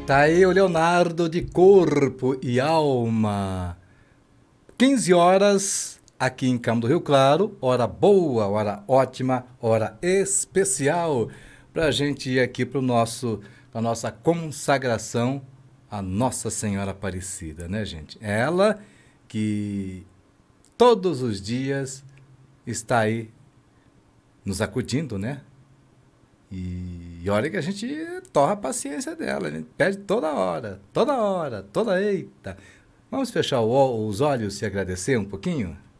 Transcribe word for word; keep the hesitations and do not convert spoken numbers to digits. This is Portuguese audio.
Tá aí o Leonardo de Corpo e Alma. quinze horas aqui em Campo do Rio Claro. Hora boa, hora ótima, hora especial para a gente ir aqui para o nosso, para nossa consagração a Nossa Senhora Aparecida, né, gente? Ela que todos os dias está aí nos acudindo, né? E, e olha que a gente torra a paciência dela, a gente pede toda hora, toda hora, toda eita. Vamos fechar o- os olhos e agradecer um pouquinho?